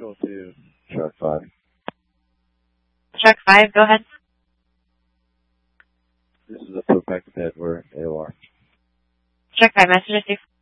Control 2, Shark 5. Shark 5, go ahead. This is a foot back to bed. We're AOR. Shark 5, message received.